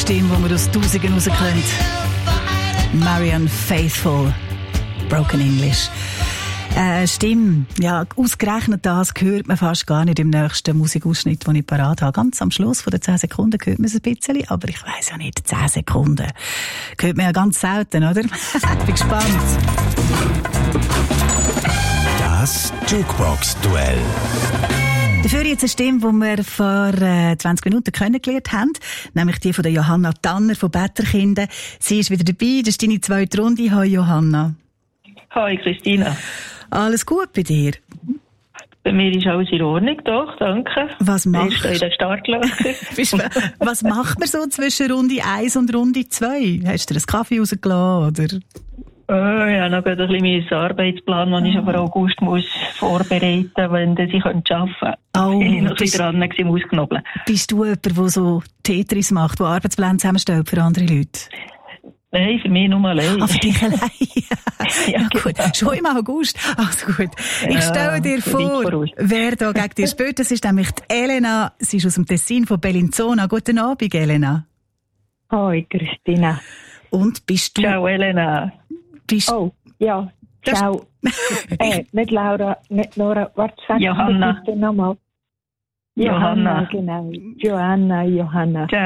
Stimme, die man aus Tausenden raus kennt. Marianne Faithfull, Broken English. Stimme, ja, ausgerechnet das hört man fast gar nicht im nächsten Musikausschnitt, den ich parat habe. Ganz am Schluss von den 10 Sekunden hört man es ein bisschen, aber ich weiss ja nicht, 10 Sekunden hört man ja ganz selten, oder? Ich bin gespannt. Das Jukebox-Duell. Dafür jetzt eine Stimme, die wir vor 20 Minuten kennengelernt haben, nämlich die von der Johanna Tanner von Betterkinden. Sie ist wieder dabei, das ist deine zweite Runde. Hallo Johanna. Hallo Christina. Alles gut bei dir? Bei mir ist alles in Ordnung, doch, danke. Was machst du? Ich stehe in der Startlöcher. Was macht man so zwischen Runde 1 und Runde 2? Hast du dir einen Kaffee rausgelassen, oder? Ja, noch ein bisschen meinen Arbeitsplan, den ich schon für August muss vorbereiten muss, wenn sie arbeiten können. Oh, bin ich noch ein bisschen dran im Ausknobeln. Bist du jemand, der so Tetris macht, der Arbeitspläne zusammenstellt für andere Leute? Nein, für mich nur allein. Ah, für dich allein? Ja, gut. Schon im August? Also gut. Ich stelle dir vor, wer da gegen dich spielt. Das ist nämlich die Elena. Sie ist aus dem Tessin von Bellinzona. Guten Abend, Elena. Hoi, Christina. Und bist du... Ciao, Elena. Oh, ja. Ciao. Nicht Laura, nicht Nora. Warte, sag Johanna. bitte nochmal. Johanna. Genau. Johanna. Ciao.